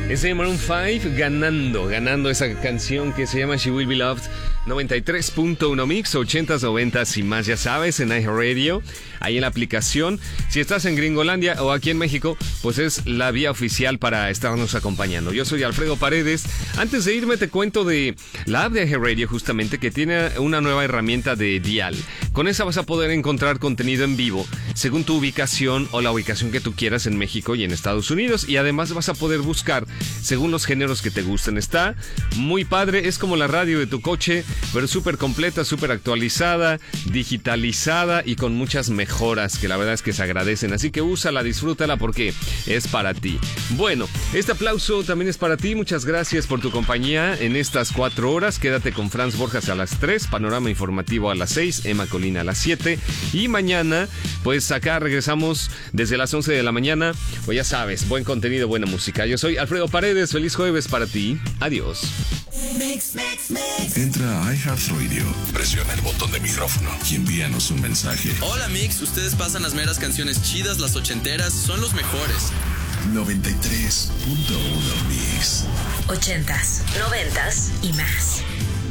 Es de Maroon 5 ganando esa canción que se llama She Will Be Loved. 93.1 Mix, 80s, 90s y más, ya sabes, en iHeartRadio, ahí en la aplicación. Si estás en Gringolandia o aquí en México, pues es la vía oficial para estarnos acompañando. Yo soy Alfredo Paredes. Antes de irme te cuento de la app de iHeartRadio, justamente, que tiene una nueva herramienta de dial. Con esa vas a poder encontrar contenido en vivo según tu ubicación o la ubicación que tú quieras en México y en Estados Unidos, y además vas a poder buscar según los géneros que te gusten. Está muy padre, es como la radio de tu coche, pero súper completa, súper actualizada, digitalizada y con muchas mejoras que la verdad es que se agradecen. Así que úsala, disfrútala porque es para ti. Bueno, este aplauso también es para ti. Muchas gracias por tu compañía en estas 4 horas. Quédate con Franz Borjas a las 3, Panorama Informativo a las 6, Emma Colina a las 7. Y mañana, pues acá regresamos desde las 11 de la mañana. Pues ya sabes, buen contenido, buena música. Yo soy Alfredo Paredes. Feliz jueves para ti. Adiós. Entra a iHeartRadio, presiona el botón de micrófono y envíanos un mensaje. Hola Mix, ustedes pasan las meras canciones chidas, las ochenteras, son los mejores. 93.1 Mix. 80s, 90s y más.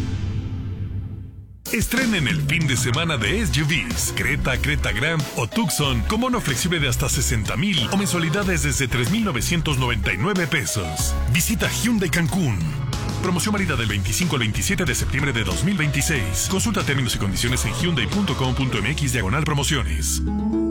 Estrenen el fin de semana de SUVs, Creta, Creta Grand o Tucson con bono flexible de hasta 60,000 o mensualidades desde 3,999 pesos. Visita Hyundai Cancún. Promoción válida del 25 al 27 de septiembre de 2026. Consulta términos y condiciones en hyundai.com.mx/promociones.